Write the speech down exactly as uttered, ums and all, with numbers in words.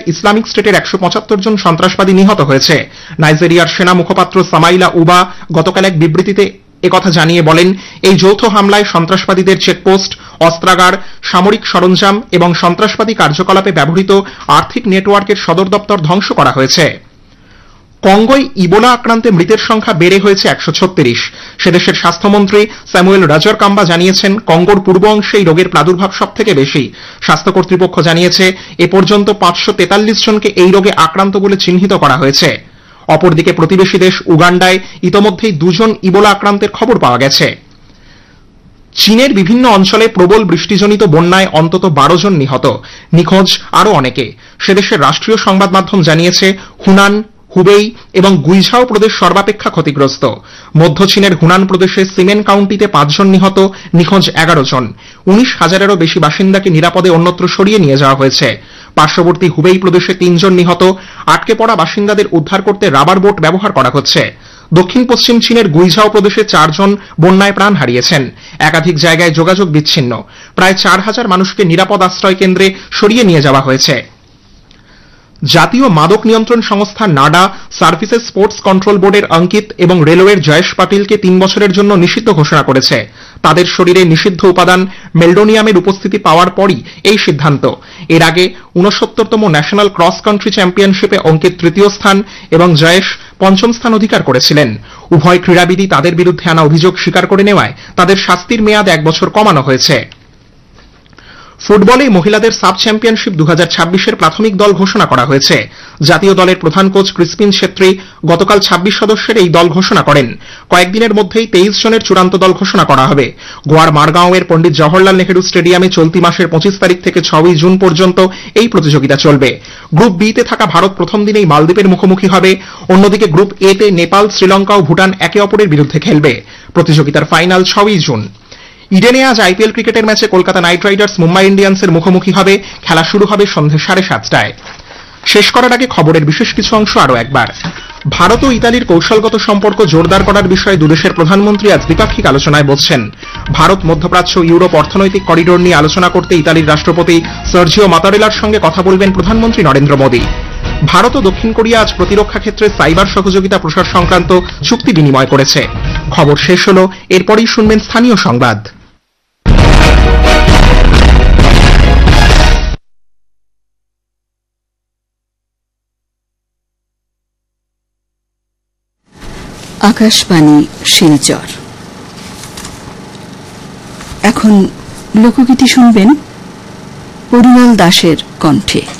Islamic স্টেটের একশো পঁচাত্তর জন সন্ত্রাসবাদী নিহত হয়েছে। নাইজেরিয়ার সেনা মুখপাত্র সামাইলা উবা গতকাল এক বিবৃতিতে একথা জানিয়ে বলেন, এই যৌথ হামলায় সন্ত্রাসবাদীদের চেকপোস্ট, অস্ত্রাগার, সামরিক সরঞ্জাম এবং সন্ত্রাসবাদী কার্যকলাপে ব্যবহৃত আর্থিক নেটওয়ার্কের সদর দপ্তর ধ্বংস করা হয়েছে। কঙ্গোয় ইবোলা আক্রান্তে মৃতের সংখ্যা বেড়ে হয়েছে একশো ছত্রিশ। সেদেশের স্বাস্থ্যমন্ত্রী স্যামুয়েল রাজার কাম্বা জানিয়েছেন, কঙ্গোর পূর্ব অংশে এই রোগের প্রাদুর্ভাব সব থেকে বেশি। স্বাস্থ্য কর্তৃপক্ষ জানিয়েছে, এ পর্যন্ত পাঁচশো তেতাল্লিশ জনকে এই রোগে আক্রান্ত বলে চিহ্নিত করা হয়েছে। অপরদিকে প্রতিবেশী দেশ উগান্ডায় ইতোমধ্যেই দুজন ইবোলা আক্রান্তের খবর পাওয়া গেছে। চীনের বিভিন্ন অঞ্চলে প্রবল বৃষ্টিজনিত বন্যায় অন্তত বারো জন নিহত, নিখোঁজ আরও অনেকে। সেদেশের রাষ্ট্রীয় সংবাদ মাধ্যম জানিয়েছে, হুনান, হুবেই এবং গুইঝাও প্রদেশ সর্বাপেক্ষা ক্ষতিগ্রস্ত। মধ্য চীনের হুনান প্রদেশে সিমেন কাউন্টিতে পাঁচজন নিহত, নিখোঁজ এগারো জন। উনিশ হাজারেরও বেশি বাসিন্দাকে নিরাপদে অন্যত্র সরিয়ে নিয়ে যাওয়া হয়েছে। পার্শ্ববর্তী হুবেই প্রদেশে তিনজন নিহত। আটকে পড়া বাসিন্দাদের উদ্ধার করতে রাবার বোট ব্যবহার করা হচ্ছে। দক্ষিণ পশ্চিম চীনের গুইঝাও প্রদেশে চারজন বন্যায় প্রাণ হারিয়েছেন। একাধিক জায়গায় যোগাযোগ বিচ্ছিন্ন। প্রায় চার হাজার মানুষকে নিরাপদ আশ্রয় কেন্দ্রে সরিয়ে নিয়ে যাওয়া হয়েছে। জাতীয় মাদক নিয়ন্ত্রণ সংস্থা নাডা সার্ভিসেস স্পোর্টস কন্ট্রোল বোর্ডের অঙ্কিত এবং রেলওয়ের জয়েশ পাটিলকে তিন বছরের জন্য নিষিদ্ধ ঘোষণা করেছে। তাদের শরীরে নিষিদ্ধ উপাদান মেলডোনিয়ামের উপস্থিতি পাওয়ার পরই এই সিদ্ধান্ত। এর আগে ঊনসত্তরতম ন্যাশনাল ক্রস কান্ট্রি চ্যাম্পিয়নশিপে অঙ্কিত তৃতীয় স্থান এবং জয়েশ পঞ্চম স্থান অধিকার করেছিলেন। উভয় ক্রীড়াবিদই তাদের বিরুদ্ধে আনা অভিযোগ স্বীকার করে নেওয়ায় তাদের শাস্তির মেয়াদ এক বছর কমানো হয়েছে। ফুটবলে মহিলাদের সাব চ্যাম্পিয়নশিপ দু হাজার ছাব্বিশের প্রাথমিক দল ঘোষণা করা হয়েছে। জাতীয় দলের প্রধান কোচ ক্রিসপিন ছেত্রী গতকাল ছাব্বিশ সদস্যের এই দল ঘোষণা করেন। কয়েকদিনের মধ্যেই তেইশ জনের চূড়ান্ত দল ঘোষণা করা হবে। গোয়ার মারগাঁওয়ের পণ্ডিত জওহরলাল নেহেরু স্টেডিয়ামে চলতি মাসের পঁচিশ তারিখ থেকে ছয়ই জুন পর্যন্ত এই প্রতিযোগিতা চলবে। গ্রুপ বি তে থাকা ভারত প্রথম দিনেই মালদ্বীপের মুখোমুখি হবে। অন্যদিকে গ্রুপ এ তে নেপাল, শ্রীলঙ্কা ও ভুটান একে অপরের বিরুদ্ধে খেলবে। প্রতিযোগিতার ফাইনাল ছয়ই জুন। ইডেনে আজ আইপিএল ক্রিকেটের ম্যাচে কলকাতা নাইট রাইডার্স মুম্বাই ইন্ডিয়ান্সের মুখোমুখি হবে। খেলা শুরু হবে সন্ধ্যে সাড়ে সাতটায়। শেষ করার আগে খবরের বিশেষ কিছু অংশ আরও একবার। ভারত ও ইতালির কৌশলগত সম্পর্ক জোরদার করার বিষয়ে দুদেশের প্রধানমন্ত্রী আজ দ্বিপাক্ষিক আলোচনায় বসছেন। ভারত, মধ্যপ্রাচ্য, ইউরোপ অর্থনৈতিক করিডোর নিয়ে আলোচনা করতে ইতালির রাষ্ট্রপতি সার্জিও মাতারেলার সঙ্গে কথা বলবেন প্রধানমন্ত্রী নরেন্দ্র মোদী। ভারত ও দক্ষিণ কোরিয়া আজ প্রতিরক্ষা ক্ষেত্রে সাইবার সহযোগিতা প্রসার সংক্রান্ত চুক্তি বিনিময় করেছে। খবর শেষ হল, এরপরই শুনবেন স্থানীয় সংবাদ। আকাশবাণী শিলচর। এখন লোকগীতি শুনবেন পরিমল দাসের কণ্ঠে।